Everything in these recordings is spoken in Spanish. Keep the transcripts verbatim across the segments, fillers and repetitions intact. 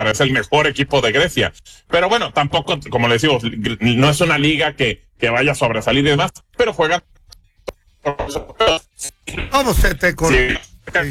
Para es el mejor equipo de Grecia. Pero bueno, tampoco, como le decimos, no es una liga que, que vaya a sobresalir y demás, pero juegan. ¿Cómo se te corre? Sí.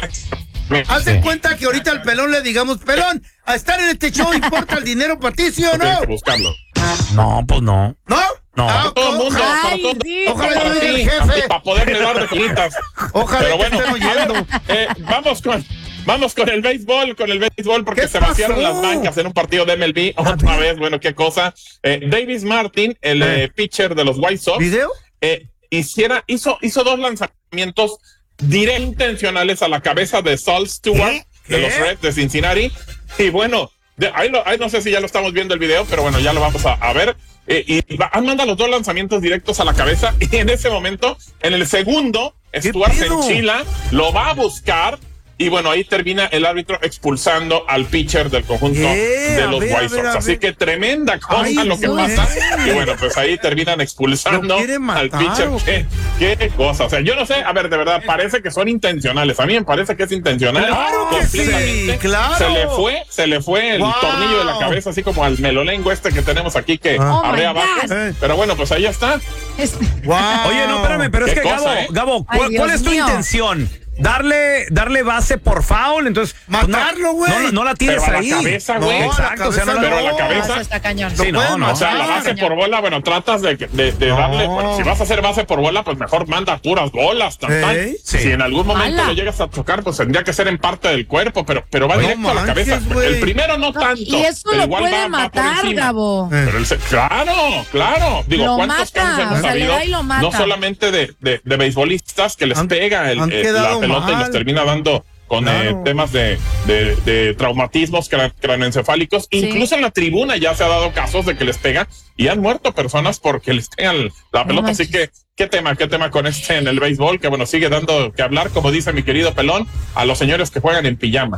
Haz de cuenta que ahorita al Pelón le digamos, Pelón, a estar en este show importa el dinero para ti, ¿sí o no? Tienes que buscarlo. No, pues no. ¿No? No. Ah, Todo el mundo, Ay, para todo, sí. Ojalá para yo ti, diga el jefe. para poderle dar de colitas. Ojalá Pero que bueno, estén oyendo. eh, vamos con vamos con el béisbol, con el béisbol, porque ¿Qué se vaciaron pasó? las bancas en un partido de M L B otra vez. Bueno, qué cosa. Eh, Davis Martin, el Eh. eh, pitcher de los White Sox, ¿Video? eh, hiciera, hizo, hizo dos lanzamientos directos intencionales a la cabeza de Saul Stewart ¿Qué? de los ¿Qué? Reds de Cincinnati. Y bueno, de, ahí, lo, ahí no sé si ya lo estamos viendo el video, pero bueno, ya lo vamos a, a ver. Eh, y va, manda los dos lanzamientos directos a la cabeza. Y en ese momento, en el segundo, Stewart se pedo? enchila, lo va a buscar. Y bueno, ahí termina el árbitro expulsando al pitcher del conjunto ¿Qué? de A los ver, a White ver, Sox. a Así ver. que tremenda cosa Ay, lo que Dios. pasa. Y bueno, pues ahí terminan Lo expulsando quiere matar, al pitcher. ¿o ¿Qué, qué cosa? O sea, yo no sé, a ver, de verdad, parece que son intencionales. A mí me parece que es intencional. Claro que sí, Completamente. claro. Se le fue, se le fue el Wow. tornillo de la cabeza, así como al melolengo este que tenemos aquí que Ah. Oh, abre my abajo. God. Eh. Pero bueno, pues ahí está. Es- Wow. Oye, no, espérame, pero es Qué que cosa, Gabo, ¿eh? Gabo, Ay, ¿cuál, Dios cuál es tu mío. intención? Darle, darle base por foul, entonces pues, Matarlo, güey. No, no, no la tienes Pero a la ahí. cabeza, güey. No, a la Exacto, o sea, no cabeza la- Pero a la no. cabeza. Eso está cañón. Sí, no, pueden no. O sea, la Ah, base señor. por bola, bueno, tratas de, de, de No. darle, bueno, si vas a hacer base por bola, pues mejor manda puras bolas. Tan, tan. ¿Eh? Sí. Si en algún momento ¡Hala! lo llegas a tocar, pues tendría que ser en parte del cuerpo, pero, pero va No directo a la manches, cabeza. güey. El primero no No, tanto. y eso pero lo igual puede va- va por matar, encima. Gabo. Eh. Pero el se- claro, claro. Digo, Lo ¿cuántos mata, casos hemos o sea, le sabido? da y lo mata. No solamente de, de, de beisbolistas que les Han- pega el, han eh, quedado la pelota y mal. les termina dando con Claro. eh, temas de, de, de traumatismos cra- craneoencefálicos. Sí. Incluso en la tribuna ya se ha dado casos de que les pega y han muerto personas porque les pegan la No pelota. Así manches. que, ¿qué tema? ¿Qué tema con este en el béisbol? Que bueno, sigue dando que hablar, como dice mi querido Pelón, a los señores que juegan en pijama.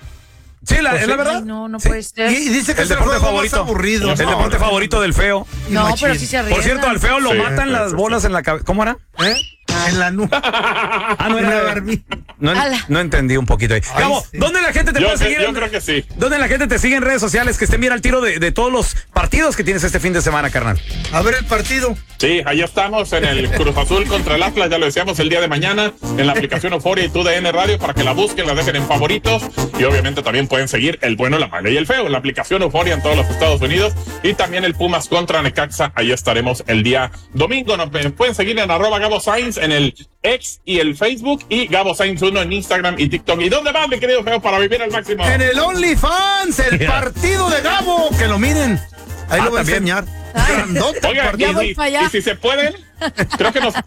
Sí, la, Pues es la sí. verdad. Ay, no, no Sí. puede ser. Y dice que El es el deporte juego favorito. más aburrido. El No, deporte no. favorito del feo. No, Machín. pero sí se arriesgan. Por cierto, al feo lo Sí, matan sí, las sí, bolas en la cabeza. ¿Cómo era? ¿Eh? En la nuca. Ah, no En la era. barbilla. No, en- Ala. no entendí un poquito ahí. Ay, Gabo, sí. ¿dónde la gente te Yo, puede cre- seguir? yo en- creo que sí. ¿Dónde la gente te sigue en redes sociales? Que estén bien al tiro de, de todos los partidos que tienes este fin de semana, carnal. A ver el partido. Sí, ahí estamos en el Cruz Azul contra el Atlas, ya lo decíamos el día de mañana, en la aplicación Euforia y T U D N Radio para que la busquen, la dejen en favoritos y obviamente también pueden seguir el bueno, la mala y el feo en la aplicación Euforia en todos los Estados Unidos y también el Pumas contra Necaxa, ahí estaremos el día domingo. Nos pueden seguir en arroba Gabo Sainz en el X y el Facebook y Gabo Sainz uno en Instagram y TikTok. ¿Y dónde vas, mi querido feo, para vivir al máximo? En el OnlyFans, el Mira. partido de Gabo. Que lo miren. Ahí Ah, lo voy a también. enseñar. Ay. Grandote el Oiga, y, partido. voy si- para allá. y si se pueden, creo que nos...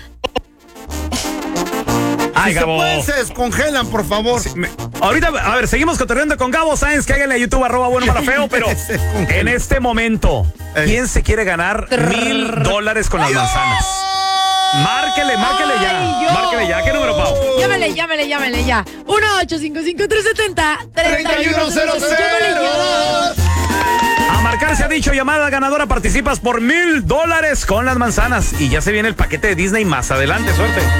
Ay, Si se Gabo. pueden, se descongelan, por favor. Me- ahorita, a ver, seguimos cotorreando con Gabo Sáenz, que háganle a YouTube arroba bueno para feo, pero Se congela. en este momento, Ey. ¿quién se quiere ganar mil dólares con las manzanas? Márquele, márquele ya. Ay, yo. Márquele ya. ¿Qué número, Pau? Llámele, llámele, llámele ya. uno ocho cinco cinco tres siete cero treinta y uno cero cero. A marcar se ha dicho llamada ganadora, participas por mil dólares con las manzanas. Y ya se viene el paquete de Disney más adelante, suerte.